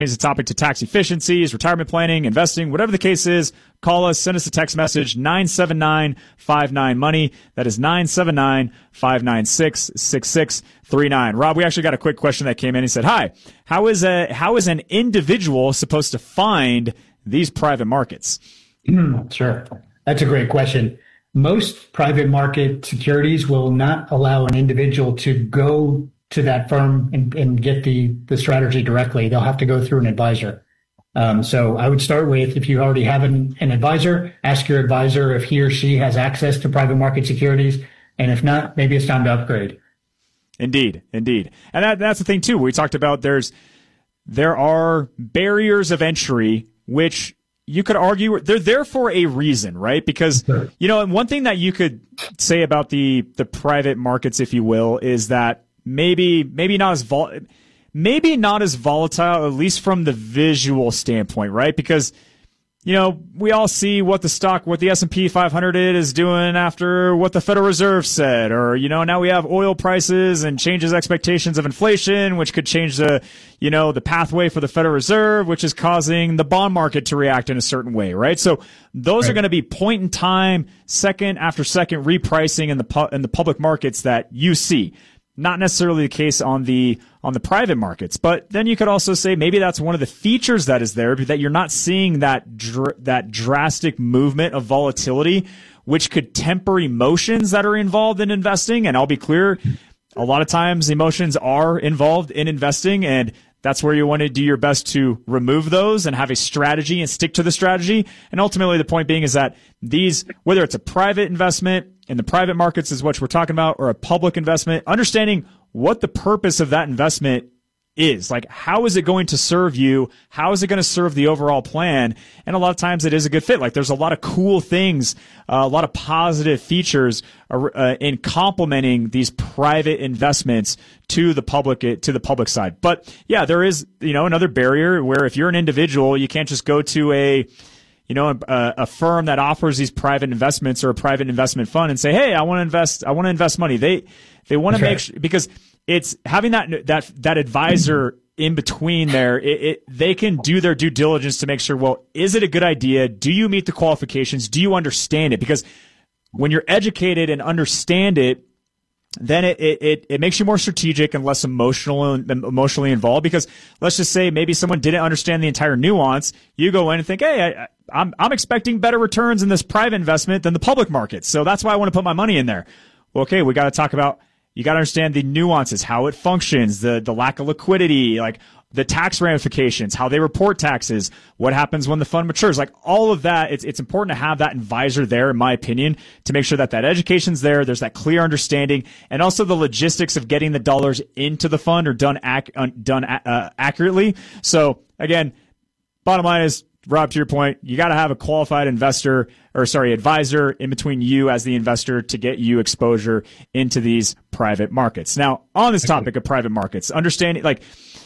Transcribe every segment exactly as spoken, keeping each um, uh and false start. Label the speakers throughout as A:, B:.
A: is a topic to tax efficiencies, retirement planning, investing, whatever the case is. Call us, send us a text message, nine seven nine five nine money. That is nine seven nine five nine six six six three nine. Rob, we actually got a quick question that came in. He said, hi, how is a how is an individual supposed to find these private markets?
B: Mm, sure. That's a great question. Most private market securities will not allow an individual to go to that firm and, and get the, the strategy directly. They'll have to go through an advisor. Um, so I would start with, if you already have an, an advisor, ask your advisor if he or she has access to private market securities. And if not, maybe it's time to upgrade.
A: Indeed, indeed. And that, that's the thing, too. We talked about there's there are barriers of entry, which you could argue they're there for a reason, right? Because, you know, and one thing that you could say about the the private markets, if you will, is that maybe maybe not as vol maybe not as volatile, at least from the visual standpoint, right? Because, you know, we all see what the stock, what the S and P five hundred is doing after what the Federal Reserve said, or, you know, now we have oil prices and changes expectations of inflation, which could change the, you know, the pathway for the Federal Reserve, which is causing the bond market to react in a certain way, right? So those right. are going to be point in time, second after second repricing in the pu in the public markets that you see. Not necessarily the case on the on the private markets, but then you could also say maybe that's one of the features that is there, that you're not seeing that dr that drastic movement of volatility, which could temper emotions that are involved in investing. And I'll be clear, a lot of times emotions are involved in investing, and that's where you want to do your best to remove those and have a strategy and stick to the strategy. And ultimately, the point being is that these, whether it's a private investment in the private markets is what we're talking about, or a public investment, understanding what the purpose of that investment is. Like, how is it going to serve you? How is it going to serve the overall plan? And a lot of times it is a good fit. Like, there's a lot of cool things, uh, a lot of positive features uh, in complementing these private investments to the public, to the public side. But yeah, there is, you know, another barrier where if you're an individual, you can't just go to a, you know, a, a firm that offers these private investments or a private investment fund and say, hey, I want to invest, I want to invest money. They, they want to make sure, because it's having that, that, that advisor in between there. It, it, they can do their due diligence to make sure, well, is it a good idea? Do you meet the qualifications? Do you understand it? Because when you're educated and understand it, then it, it, it makes you more strategic and less emotional and emotionally involved. Because let's just say maybe someone didn't understand the entire nuance. You go in and think, hey, I, I'm, I'm expecting better returns in this private investment than the public market. So that's why I want to put my money in there. Well, okay, we got to talk about, you got to understand the nuances, how it functions, the, the lack of liquidity, like the tax ramifications, how they report taxes, what happens when the fund matures, like all of that. It's, it's important to have that advisor there, in my opinion, to make sure that that education's there. There's that clear understanding, and also the logistics of getting the dollars into the fund are done, ac done uh, accurately. So again, bottom line is, Rob, to your point, you got to have a qualified investor, or sorry, advisor in between you as the investor to get you exposure into these private markets. Now, on this topic of private markets, understanding, like,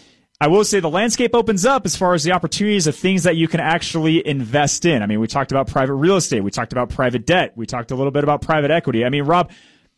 A: I will say the landscape opens up as far as the opportunities of things that you can actually invest in. I mean, we talked about private real estate. We talked about private debt. We talked a little bit about private equity. I mean, Rob,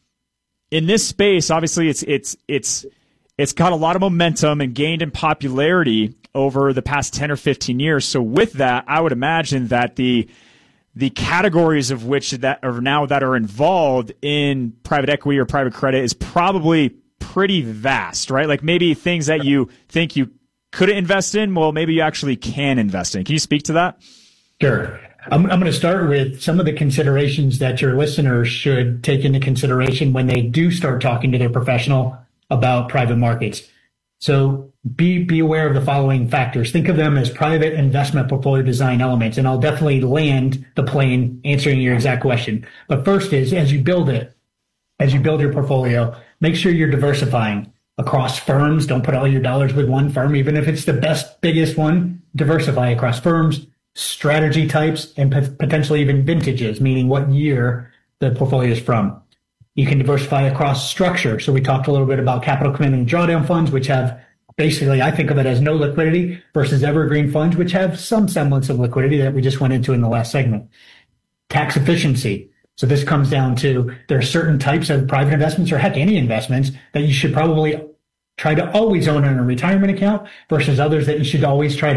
A: in this space, obviously it's, it's, it's, it's got a lot of momentum and gained in popularity over the past ten or fifteen years. So with that, I would imagine that the the categories of which that are now that are involved in private equity or private credit is probably pretty vast, right? Like maybe things that you think you couldn't invest in, well, maybe you actually can invest in. Can you speak to that?
B: Sure. I'm, I'm going to start with some of the considerations that your listeners should take into consideration when they do start talking to their professional about private markets. So be, be aware of the following factors. Think of them as private investment portfolio design elements, and I'll definitely land the plane answering your exact question. But first is, as you build it, as you build your portfolio, make sure you're diversifying across firms. Don't put all your dollars with one firm, even if it's the best, biggest one. Diversify across firms, strategy types, and potentially even vintages, meaning what year the portfolio is from. You can diversify across structure. So we talked a little bit about capital commitment and drawdown funds, which have basically, I think of it as no liquidity, versus evergreen funds, which have some semblance of liquidity that we just went into in the last segment. Tax efficiency. So this comes down to there are certain types of private investments, or heck, any investments, that you should probably try to always own in a retirement account versus others that you should always try to